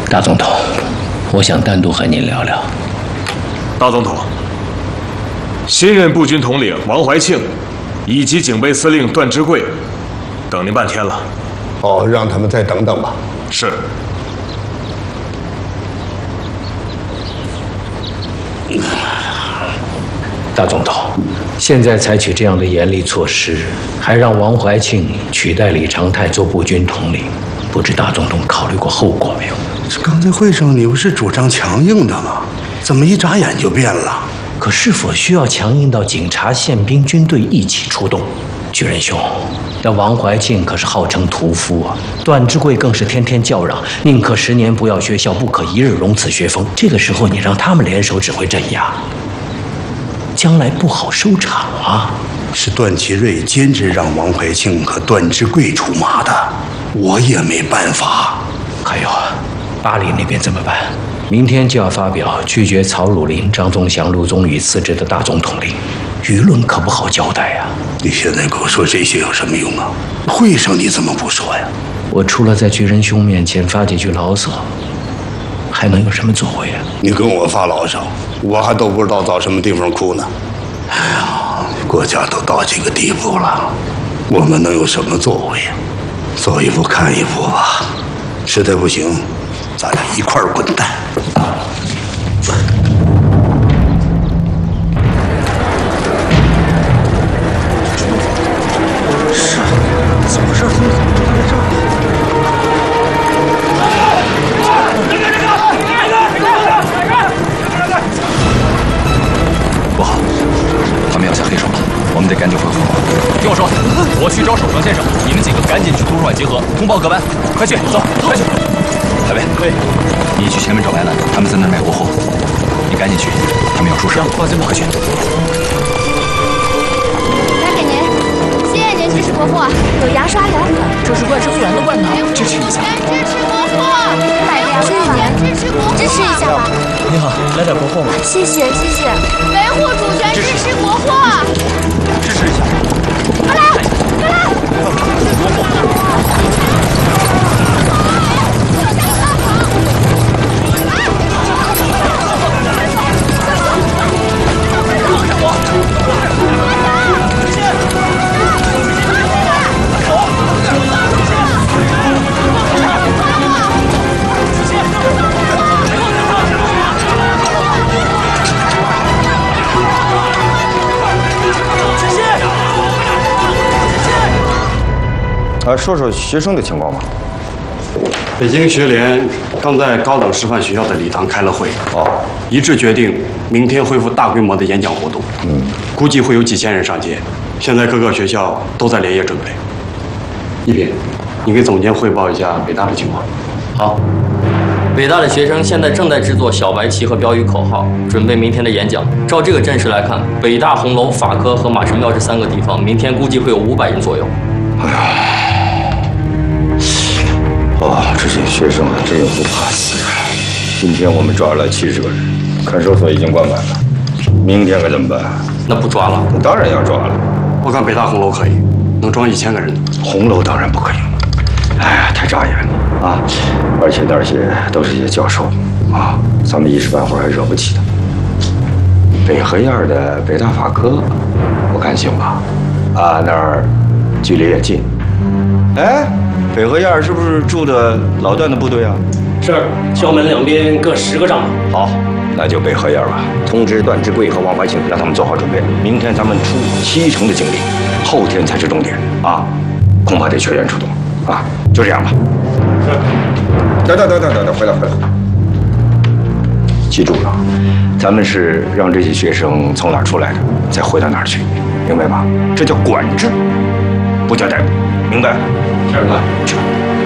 大总统，我想单独和您聊聊。 大总统，新任步军统领王怀庆以及警备司令段芝贵等您半天了。 哦，让他们再等等吧。 是。 大总统，现在采取这样的严厉措施，还让王怀庆取代李长泰做步军统领，不知大总统考虑过后果没有？ 刚才会上你不是主张强硬的吗？怎么一眨眼就变了？ 可是否需要强硬到警察、宪兵、军队一起出动？巨人兄，那王怀庆可是号称屠夫啊，段芝贵更是天天叫嚷，宁可10年不要学校，不可一日荣此学风。这个时候你让他们联手指挥镇压，将来不好收场啊！ 是段祺瑞坚持让王怀庆和段芝贵出马的，我也没办法。 还有啊，巴黎那边怎么办？明天就要发表拒绝曹汝霖、张宗祥、陆宗舆辞职的大总统令，舆论可不好交代呀。 你现在跟我说这些有什么用啊？会上你怎么不说呀？ 我除了在巨人兄面前发几句牢骚，还能有什么作为啊？ 你跟我发牢骚，我还都不知道找什么地方哭呢。哎呀，国家都到这个地步了，我们能有什么作为啊？走一步看一步吧，实在不行，咱俩一块儿滚蛋。 是，怎么回事？怎么在这儿？ 不好，他们要下黑手了，我们得赶紧回府。听我说，我去找守城先生，你们几个赶紧去图书馆集合，通报各班。快去，走，快去。海威，你去前面找白兰，他们在那儿卖国货，你赶紧去，他们要出事。放心吧，快去。 拿给您，谢谢您支持国货，有牙刷、牙粉， 这是怪吃不完的罐头，支持一下。 支持国货，买2万，支持国货，支持一下吧。 你好，来点国货吗？ 谢谢谢谢，维护主权，支持国货， 支持一下。 快来快来！ 说说学生的情况吧。 北京学联刚在高等师范学校的礼堂开了会，一致决定明天恢复大规模的演讲活动。估计会有几千人上街。现在各个学校都在连夜准备。一斌，你给总监汇报一下北大的情况。 好。北大的学生现在正在制作小白旗和标语口号，准备明天的演讲。照这个阵势来看，北大、红楼、法科和马神庙这3个地方，明天估计会有500人左右。 哎呀！这些学生还真有不怕死的。今天我们抓了70个人，看守所已经关满了。明天可怎么办？ 那不抓了？ 当然要抓了。 我看北大红楼可以，能装1000个人。 红楼当然不可以。哎，太扎眼了啊！而且那些都是些教授啊，咱们一时半会儿还惹不起的。北河沿的北大法科，我看行吧？啊，那儿距离也近。哎，北河沿是不是住的老段的部队啊？ 是，校门两边各10个帐篷。 好，那就北河沿吧。通知段芝贵和王怀庆，让他们做好准备。明天咱们出70%的警力，后天才是重点啊！恐怕得全员出动啊！就这样吧。是。等，回来。记住了，咱们是让这些学生从哪儿出来的，再回到哪儿去，明白吧？这叫管制，不叫逮捕，明白？ 是。 去。